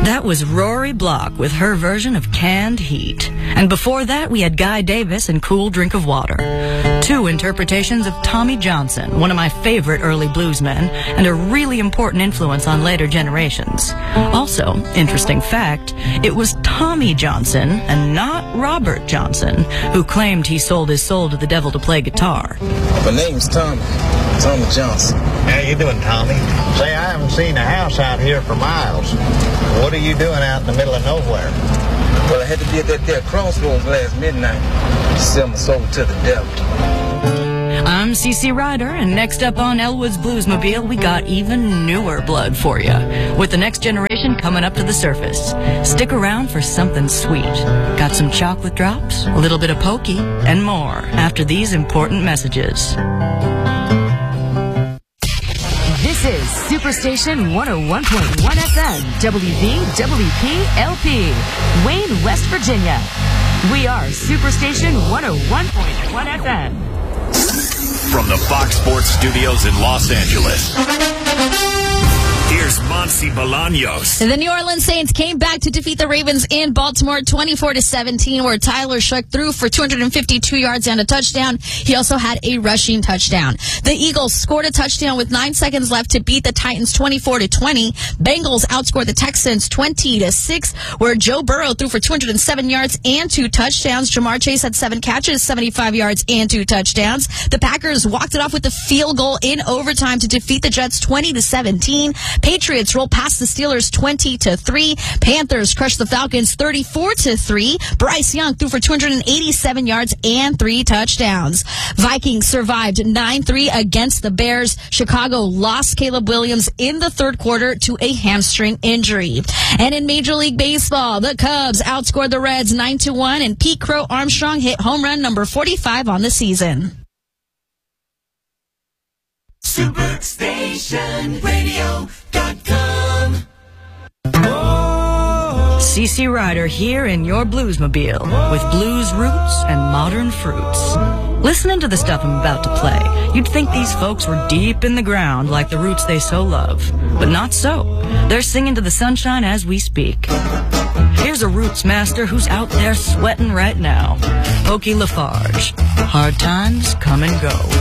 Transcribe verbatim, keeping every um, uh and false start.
That was Rory Block with her version of Canned Heat. And before that, we had Guy Davis and Cool Drink of Water. Two interpretations of Tommy Johnson, one of my favorite early bluesmen, and a really important influence on later generations. Also, interesting fact, it was Tommy Johnson, and not Robert Johnson, who claimed he sold his soul to the devil to play guitar. My name's Tommy. Tommy Johnson. How you doing, Tommy? Say, I haven't seen a house out here for miles. What are you doing out in the middle of nowhere? Well, I had to be at that there crossroads last midnight to sell my soul to the devil. I'm Cece Ryder, and next up on Elwood's Bluesmobile, we got even newer blood for you, with the next generation coming up to the surface. Stick around for something sweet. Got some chocolate drops, a little bit of pokey, and more after these important messages. This is Superstation one oh one point one F M, W V W P L P, Wayne, West Virginia. We are Superstation one oh one point one F M. From the Fox Sports Studios in Los Angeles, here's Monty Bolaños. The New Orleans Saints came back to defeat the Ravens in Baltimore twenty-four to seventeen, where Tyler Shough threw for two hundred fifty-two yards and a touchdown. He also had a rushing touchdown. The Eagles scored a touchdown with nine seconds left to beat the Titans twenty-four to twenty. Bengals outscored the Texans twenty to six, where Joe Burrow threw for two hundred seven yards and two touchdowns. Jamar Chase had seven catches, seventy-five yards and two touchdowns. The Packers walked it off with a field goal in overtime to defeat the Jets twenty to seventeen. Patriots rolled past the Steelers twenty to three. Panthers crushed the Falcons thirty-four to three. Bryce Young threw for two hundred eighty-seven yards and three touchdowns. Vikings survived nine three against the Bears. Chicago lost Caleb Williams in the third quarter to a hamstring injury. And in Major League Baseball, the Cubs outscored the Reds nine to one, and Pete Crow Armstrong hit home run number forty-five on the season. Superstation Radio dot com. Cece Ryder here in your Bluesmobile with blues roots and modern fruits. Listening to the stuff I'm about to play, you'd think these folks were deep in the ground like the roots they so love. But not so. They're singing to the sunshine as we speak. Here's a roots master who's out there sweating right now. Pokey Lafarge. Hard times come and go.